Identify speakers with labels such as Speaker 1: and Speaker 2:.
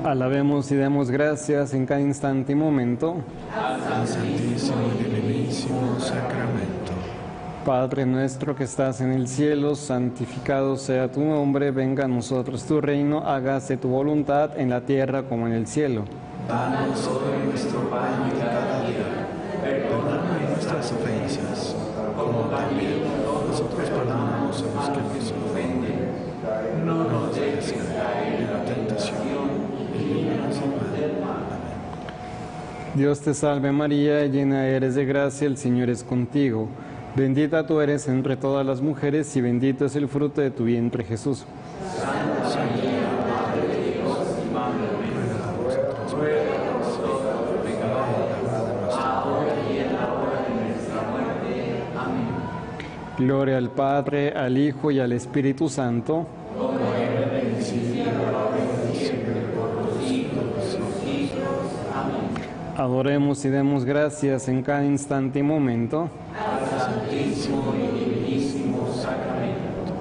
Speaker 1: Alabemos y demos gracias en cada instante y momento
Speaker 2: al Santísimo y Divinísimo Sacramento.
Speaker 1: Padre nuestro que estás en el cielo, santificado sea tu nombre, venga a nosotros tu reino, hágase tu voluntad en la tierra como en el cielo.
Speaker 2: Danos hoy nuestro pan de cada día. Perdona nuestras ofensas, como también nosotros perdonamos a los que nos ofenden. No nos dejes caer en la tentación y líbranos del mal. Amén.
Speaker 1: Dios te salve María, llena eres de gracia, el Señor es contigo. Bendita tú eres entre todas las mujeres y bendito es el fruto de tu vientre, Jesús.
Speaker 2: Santa María, Madre de Dios y Madre nuestra, ruega por nosotros pecadores, ahora y en la hora de nuestra muerte. Amén.
Speaker 1: Gloria al Padre, al Hijo y al Espíritu Santo.
Speaker 2: Como era en el principio, ahora y siempre, por los siglos de los siglos. Amén.
Speaker 1: Adoremos y demos gracias en cada instante y momento
Speaker 2: al Santísimo y Divinísimo Sacramento.